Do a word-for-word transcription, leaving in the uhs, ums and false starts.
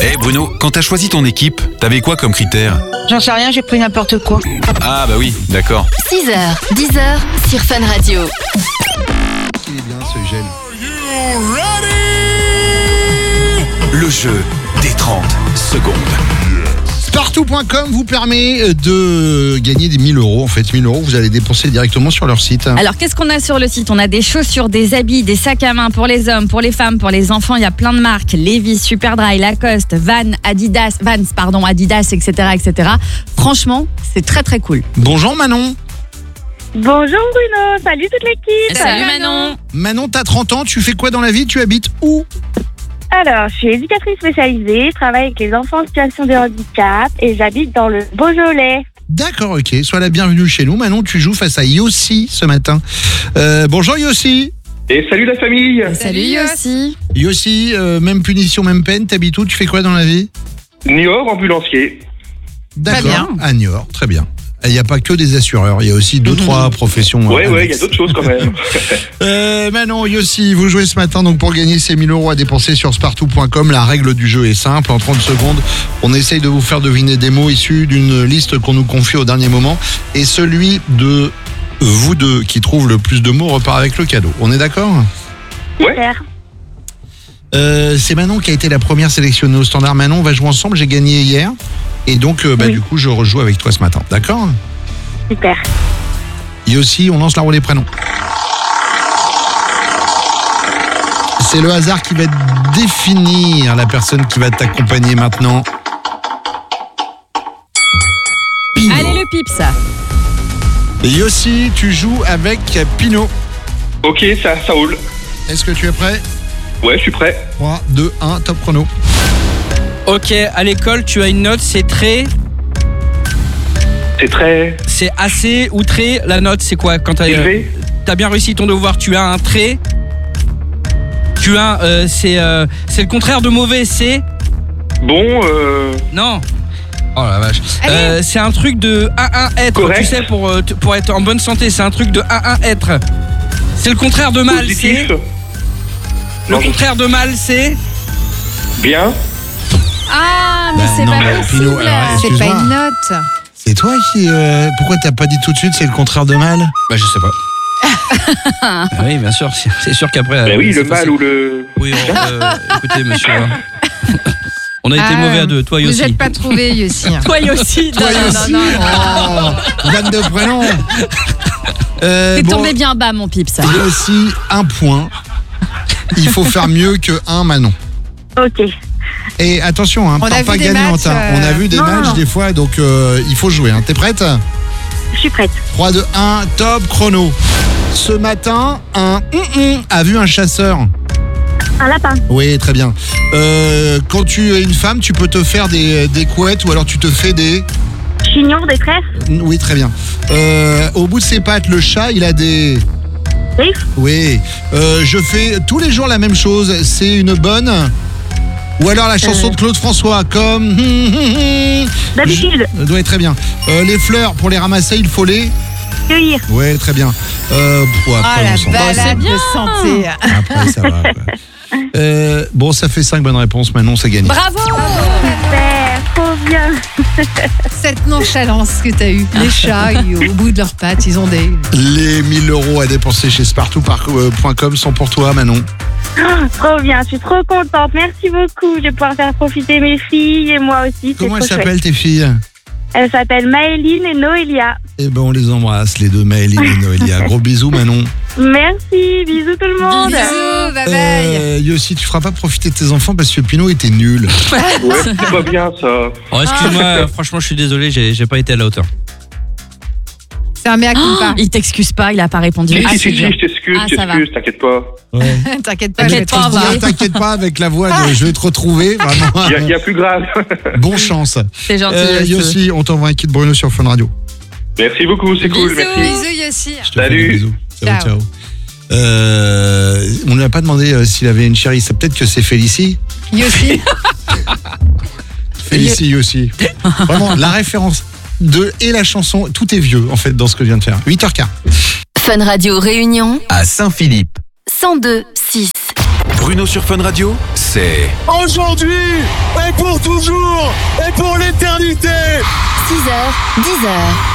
Eh Bruno, quand t'as choisi ton équipe, t'avais quoi comme critère? J'en sais rien, j'ai pris n'importe quoi. Ah bah oui, d'accord. six heures, dix heures sur Fun Radio. Il est bien ce gel. Le jeu des trente secondes. Spartou point com vous permet de gagner des mille euros. En fait, mille euros, vous allez dépenser directement sur leur site. Alors, qu'est-ce qu'on a sur le site? On a des chaussures, des habits, des sacs à main pour les hommes, pour les femmes, pour les enfants. Il y a plein de marques. Levi's, Superdry, Lacoste, Van, Adidas, Vans, pardon, Adidas, et cetera, et cetera. Franchement, c'est très très cool. Bonjour Manon. Bonjour Bruno, salut toute l'équipe. Salut Manon. Manon, t'as trente ans, tu fais quoi dans la vie? Tu habites où? Alors, je suis éducatrice spécialisée, je travaille avec les enfants en situation de handicap et j'habite dans le Beaujolais. D'accord, ok. Sois la bienvenue chez nous. Manon, tu joues face à Yossi ce matin. Euh, bonjour Yossi. Et salut la famille. Salut Yossi. Yossi, euh, même punition, même peine. T'habites où? Tu fais quoi dans la vie? Niort, ambulancier. D'accord. bien. À Niort, très bien. Il n'y a pas que des assureurs, il y a aussi deux, trois professions. Ouais, euh, ouais, il y a d'autres choses quand même. Euh, Manon, Yossi, vous jouez ce matin donc pour gagner ces mille euros à dépenser sur Spartou point com. La règle du jeu est simple. En trente secondes, on essaye de vous faire deviner des mots issus d'une liste qu'on nous confie au dernier moment. Et celui de vous deux qui trouve le plus de mots repart avec le cadeau. On est d'accord? Super. euh, C'est Manon qui a été la première sélectionnée au standard. Manon, on va jouer ensemble. J'ai gagné hier. Et donc, euh, bah, Oui. du coup, je rejoue avec toi ce matin. D'accord? Super. Yossi, on lance la roue des prénoms. C'est le hasard qui va définir la personne qui va t'accompagner maintenant. Pinot. Allez le pips. Yossi, tu joues avec Pinot. Ok, ça, ça roule. Est-ce que tu es prêt? Ouais, je suis prêt. trois, deux, un, top chrono. Ok, à l'école, tu as une note, c'est très, C'est très c'est assez ou très. La note, c'est quoi? Quand t'as élevé. t'as bien réussi ton devoir, tu as un très. Tu as, euh, c'est, euh, c'est le contraire de mauvais, c'est. Bon, euh... Non. Oh la vache. Euh, c'est un truc de un un être. Correct. Tu sais, pour, euh, t- pour être en bonne santé, c'est un truc de un un être. C'est le contraire de mal, positif. c'est. Le Non, je- contraire de mal, c'est. Bien. Ah, mais Bah, c'est non, pas mais possible. Pinot, alors, C'est excuse-moi. pas une note. C'est toi qui... euh, pourquoi t'as pas dit tout de suite c'est le contraire de mal? Bah, je sais pas. Ah oui, bien sûr. C'est c'est sûr qu'après. Bah euh, oui, c'est le mal facile. ou le... Oui, on- euh, écoutez, monsieur. On a été Ah, mauvais à deux, toi Vous aussi. n'êtes pas trouvé, Yossi. Toi aussi. Toi non, non, Yossi. non, non. Oh, vingt-deux prénoms. Euh, T'es bon, tombé bien bas, mon pips. il y a aussi un point. Il faut faire mieux que un Manon. Ok. Et attention, hein, On pars a pas vu des gagnante. matchs, hein. euh, On a vu des non, matchs non. des fois, donc euh, il faut jouer. Hein. T'es prête? Je suis prête. trois, deux, un, top chrono. Ce matin, un hum-hum a vu un chasseur. Un lapin. Oui, très bien. Euh, quand tu es une femme, tu peux te faire des, des couettes ou alors tu te fais des... Chignon, des trèfles. Oui, très bien. Euh, au bout de ses pattes, le chat, il a des... Griffes. Oui. Euh, je fais tous les jours la même chose. C'est une bonne... Ou alors la chanson de Claude François, comme... D'habitude. Je- Oui, très bien. Euh, les fleurs, pour les ramasser, il faut les... Cueillir. Oui, très bien. Euh, pff, après, Ah, on la s'en- balade c'est bien. de santé. Après, ça va. quoi. Euh, bon, ça fait cinq bonnes réponses. Maintenant, c'est gagné. Bravo. Super, trop bien. Cette nonchalance que t'as eue. Les chats, ils- au bout de leurs pattes, ils ont des... Les mille euros à dépenser chez Spartou point com sont pour toi, Manon. Oh, trop bien, je suis trop contente. Merci beaucoup. Je vais pouvoir faire profiter mes filles et moi aussi. C'est Comment trop elles chouette. s'appellent, tes filles? Elles s'appellent Maëline et Noélia. Eh ben, on les embrasse, les deux, Maëline et Noélia. Gros bisous, Manon. Merci, bisous tout le monde. Bisous, bye bye. Euh, Yossi, tu feras pas profiter de tes enfants parce que Pinot était nul. Ouais, c'est pas bien ça. Oh, excuse-moi, franchement, je suis désolé, j'ai j'ai pas été à la hauteur. C'est un mea culpa. Il t'excuse pas, il a pas répondu. Si, Ah, si, c'est si, bien. je t'excuse, Ah, je ça va. t'excuse, t'inquiète pas. Ouais. T'inquiète pas, je vais T'inquiète te pas, retrouver. va. T'inquiète pas avec la voix de je vais te retrouver. Vraiment. Il y, a- il y a plus grave. Bon chance. C'est gentil. Euh, Yossi. Yossi, on t'envoie un kit Bruno sur Fun Radio. Merci beaucoup, c'est cool, Bisous. merci. Bisous, Yossi. Je te fais Salut. des bisous. Ciao, Ciao. ciao. Euh, on ne lui a pas demandé euh, s'il avait une chérie. C'est peut-être que c'est Félicie. Yossi. Félicie Yossi. Vraiment, la référence de et la chanson, tout est vieux en fait dans ce que je viens de faire. huit heures quinze. Fun Radio Réunion À Saint-Philippe. cent deux six. Bruno sur Fun Radio, c'est Aujourd'hui et pour toujours et pour l'éternité. six heures, dix heures.